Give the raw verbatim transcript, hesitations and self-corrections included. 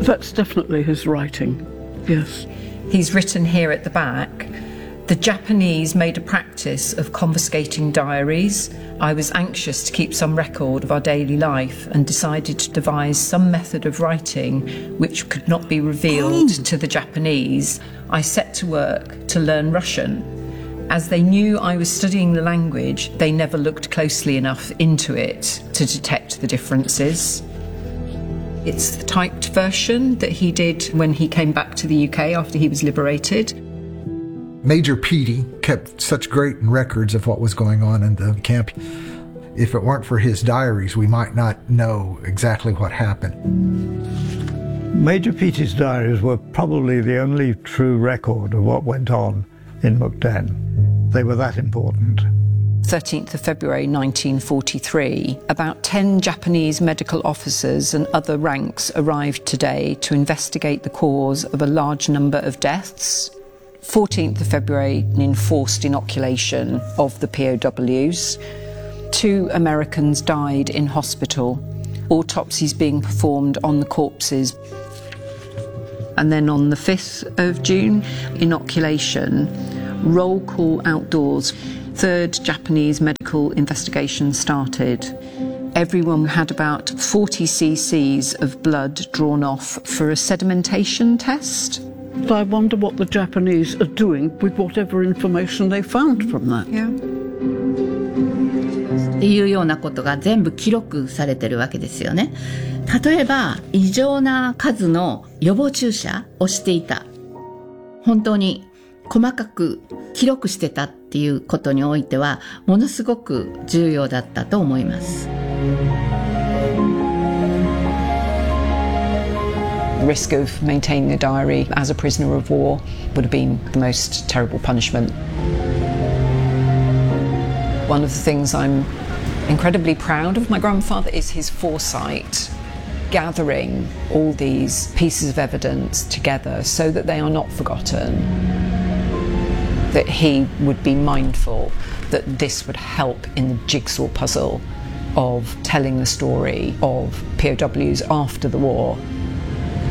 That's definitely his writing, yes. He's written here at the back, "The Japanese made a practice of confiscating diaries. I was anxious to keep some record of our daily life and decided to devise some method of writing which could not be revealed oh. to the Japanese. I set to work to learn Russian. As they knew I was studying the language, they never looked closely enough into it to detect the differences." It's the typed version that he did when he came back to the U K after he was liberated. Major Petey kept such great records of what was going on in the camp. If it weren't for his diaries, we might not know exactly what happened. Major Petey's diaries were probably the only true record of what went on in Mukden. They were that important. thirteenth of February nineteen forty-three, about ten Japanese medical officers and other ranks arrived today to investigate the cause of a large number of deaths. fourteenth of February, an enforced inoculation of the P O Ws. Two Americans died in hospital, autopsies being performed on the corpses. And then on the fifth of June, inoculation, roll call outdoors. Third Japanese medical investigation started. Everyone had about forty cc's of blood drawn off for a sedimentation test. I wonder what the Japanese are doing with whatever information they found from that. Yeah. っていうようなことが全部記録されてるわけですよね。例えば異常な数の予防注射をしていた。本当に細かく記録してたっていうことにおいてはものすごく重要だったと思います。 The risk of maintaining a diary as a prisoner of war would have been the most terrible punishment. One of the things I'm incredibly proud of my grandfather is his foresight, gathering all these pieces of evidence together so that they are not forgotten, that he would be mindful that this would help in the jigsaw puzzle of telling the story of P O Ws after the war.